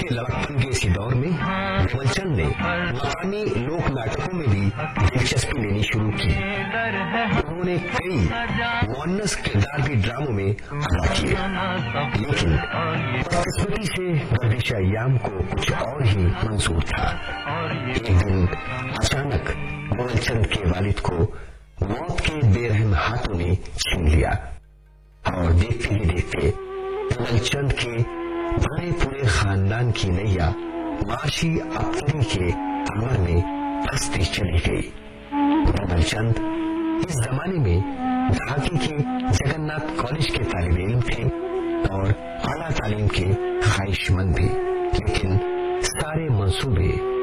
के लड़कपन के इसी दौर में विमल चंद ने मकामी लोक नाटकों में भी दिलचस्पी लेनी शुरू की। उन्होंने कई मुअन्नस किरदार भी ड्रामों में अदा किए, लेकिन बदकिस्मती से गर्दिश अय्याम को कुछ और ही मंजूर था। एक दिन अचानक विमल चंद के वालिद को मौत के बेरहम हाथों ने छीन लिया और देखते ही देखते विमल चंद के भरे पूरे खानदान की नैया मार्शी अब्तरी के अमर में फंसती चली गई। विमल चंद इस जमाने में ढाका के जगन्नाथ कॉलेज के तालिब इल्म थे और आला तालीम के ख्वाहिशमंद भी, लेकिन सारे मंसूबे